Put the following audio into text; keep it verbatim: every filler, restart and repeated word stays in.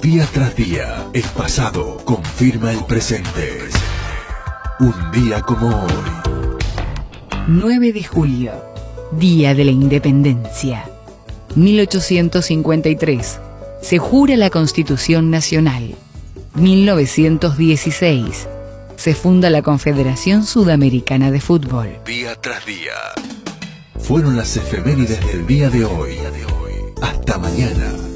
Día tras día, el pasado confirma el presente. Un día como hoy. nueve de julio, Día de la Independencia. mil ochocientos cincuenta y tres. Se jura la Constitución Nacional. mil novecientos dieciséis. Se funda la Confederación Sudamericana de Fútbol. Día tras día. Fueron las efemérides del día de hoy. Hasta mañana.